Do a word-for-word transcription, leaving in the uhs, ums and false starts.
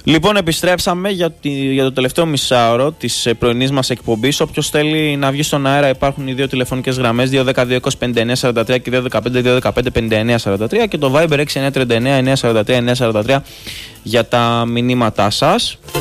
Λοιπόν, επιστρέψαμε για, τη, για το τελευταίο μισάωρο της πρωινής μας εκπομπής. Όποιος θέλει να βγει στον αέρα, υπάρχουν οι δύο τηλεφωνικές γραμμές, δύο ένα δύο, δύο είκοσι πενήντα εννέα σαράντα τρία και δύο ένα πέντε, δύο ένα πέντε, πενήντα εννέα σαράντα τρία, και το Viber έξι εννέα τρία εννέα εννέα σαράντα τρία εννέα σαράντα τρία για τα μηνύματά σας.